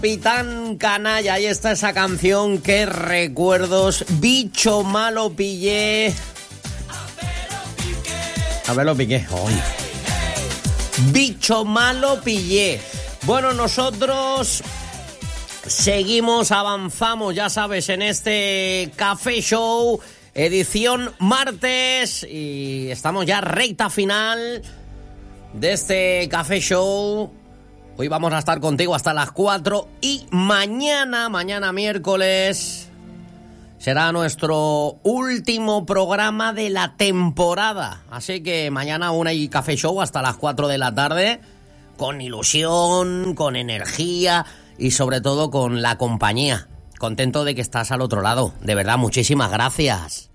Capitán Canalla, ahí está esa canción, qué recuerdos. Bicho malo pillé. A ver lo piqué. Ay. Bicho malo pillé. Bueno, nosotros seguimos, avanzamos, ya sabes, en este Café Show, edición martes, y estamos ya recta final de este Café Show. Hoy vamos a estar contigo hasta las 4 y mañana miércoles, será nuestro último programa de la temporada. Así que mañana aún hay Café Show hasta las 4 de la tarde, con ilusión, con energía y sobre todo con la compañía. Contento de que estás al otro lado. De verdad, muchísimas gracias.